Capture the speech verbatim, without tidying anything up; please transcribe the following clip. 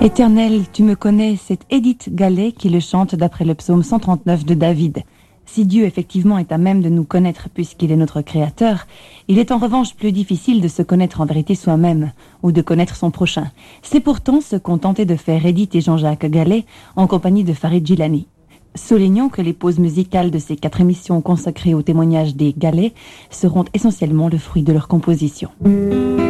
Éternel, tu me connais, c'est Edith Gallet qui le chante d'après le psaume cent trente-neuf de David. Si Dieu effectivement est à même de nous connaître puisqu'il est notre créateur, il est en revanche plus difficile de se connaître en vérité soi-même ou de connaître son prochain. C'est pourtant ce qu'ont tenté de faire Edith et Jean-Jacques Gallet en compagnie de Farid Djilani. Soulignons que les pauses musicales de ces quatre émissions consacrées au témoignage des Gallet seront essentiellement le fruit de leur composition.